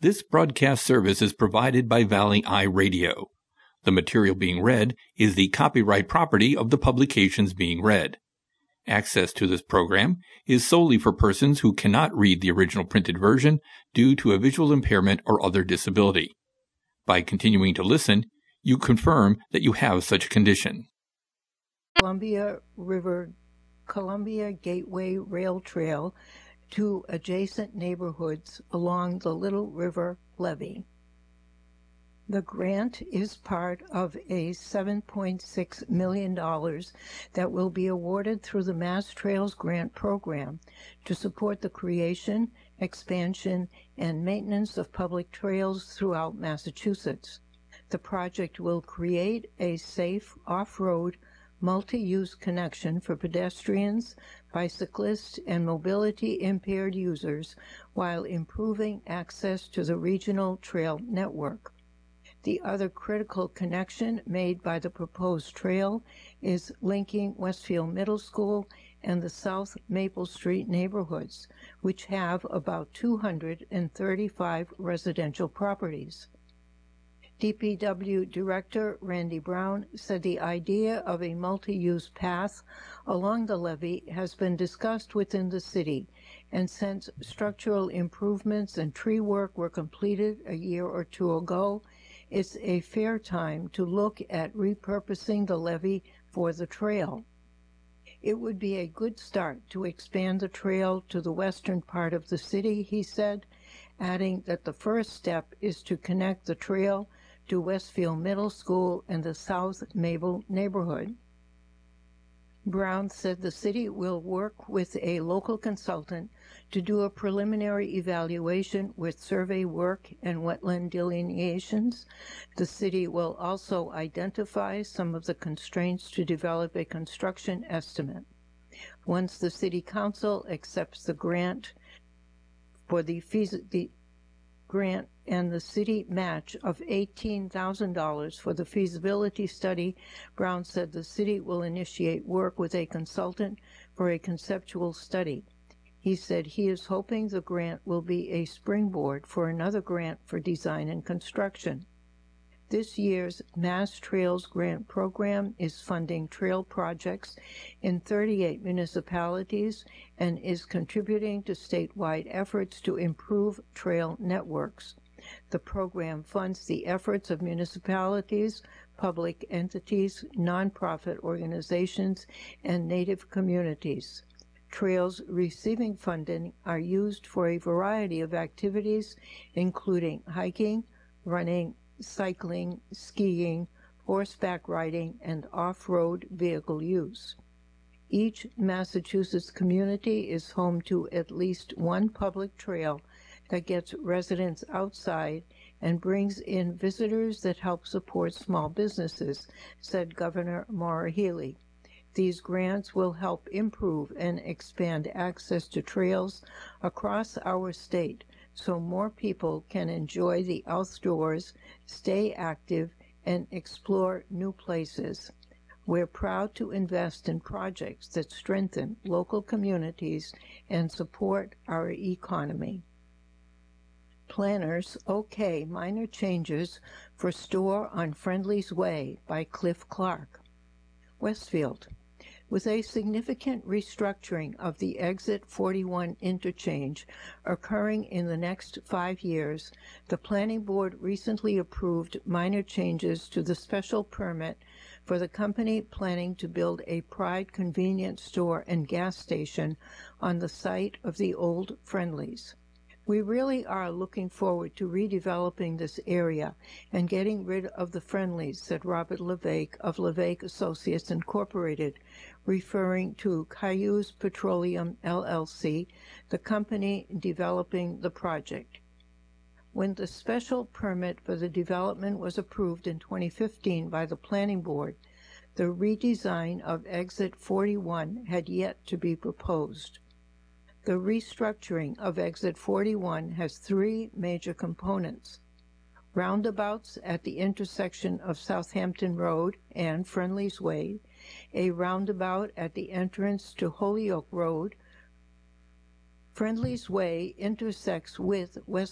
This broadcast service is provided by Valley Eye Radio. The material being read is the copyright property of the publications being read. Access to this program is solely for persons who cannot read the original printed version due to a visual impairment or other disability. By continuing to listen, you confirm that you have such a condition. Columbia Gateway Rail Trail to adjacent neighborhoods along the Little River Levee. The grant is part of a $7.6 million that will be awarded through the Mass Trails Grant Program to support the creation, expansion, and maintenance of public trails throughout Massachusetts. The project will create a safe off-road multi-use connection for pedestrians, bicyclists, and mobility-impaired users while improving access to the regional trail network. The other critical connection made by the proposed trail is linking Westfield Middle School and the South Maple Street neighborhoods, which have about 235 residential properties. DPW Director Randy Brown said the idea of a multi-use path along the levee has been discussed within the city, and since structural improvements and tree work were completed a year or two ago, it's a fair time to look at repurposing the levee for the trail. It would be a good start to expand the trail to the western part of the city, he said, adding that the first step is to connect the trail to Westfield Middle School and the South Maple neighborhood. Brown said the city will work with a local consultant to do a preliminary evaluation with survey work and wetland delineations. The city will also identify some of the constraints to develop a construction estimate. Once the City Council accepts the grant for the grant and the city match of $18,000 for the feasibility study, Brown said the city will initiate work with a consultant for a conceptual study. He said he is hoping the grant will be a springboard for another grant for design and construction. This year's Mass Trails Grant Program is funding trail projects in 38 municipalities and is contributing to statewide efforts to improve trail networks. The program funds the efforts of municipalities, public entities, nonprofit organizations, and Native communities. Trails receiving funding are used for a variety of activities, including hiking, running, cycling, skiing, horseback riding, and off-road vehicle use. Each Massachusetts community is home to at least one public trail that gets residents outside and brings in visitors that help support small businesses, said Governor Maura Healey. These grants will help improve and expand access to trails across our state so more people can enjoy the outdoors, stay active, and explore new places. We're proud to invest in projects that strengthen local communities and support our economy. Planners okay minor changes for store on Friendly's Way by Cliff Clark. Westfield. With a significant restructuring of the Exit 41 interchange occurring in the next 5 years, the Planning Board recently approved minor changes to the special permit for the company planning to build a Pride convenience store and gas station on the site of the old Friendly's. We really are looking forward to redeveloping this area and getting rid of the Friendly's, said Robert Levake of Levake Associates Incorporated, referring to Cayuse Petroleum LLC, the company developing the project. When the special permit for the development was approved in 2015 by the Planning Board, the redesign of Exit 41 had yet to be proposed. The restructuring of Exit 41 has 3 major components: roundabouts at the intersection of Southampton Road and Friendly's Way, a roundabout at the entrance to Holyoke Road. Friendly's Way intersects with West